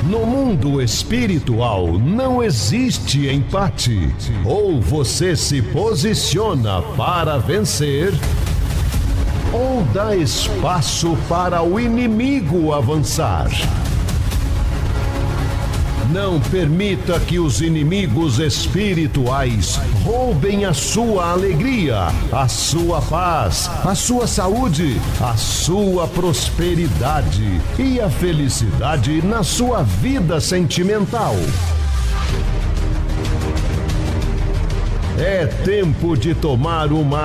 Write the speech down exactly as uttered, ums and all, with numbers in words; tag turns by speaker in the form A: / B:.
A: No mundo espiritual não existe empate. Ou você se posiciona para vencer, ou dá espaço para o inimigo avançar. Não permita que os inimigos espirituais roubem a sua alegria, a sua paz, a sua saúde, a sua prosperidade e a felicidade na sua vida sentimental. É tempo de tomar uma